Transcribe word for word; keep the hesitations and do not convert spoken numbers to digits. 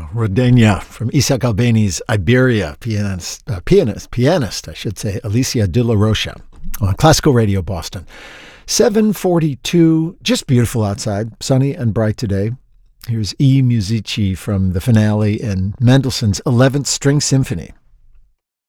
Oh, Rodania from Isaac Albeni's Iberia, pianist, uh, pianist, pianist, I should say, Alicia De La Rocha on Classical Radio Boston. seven forty-two, just beautiful outside, sunny and bright today. Here's E Musici from the finale in Mendelssohn's eleventh String Symphony.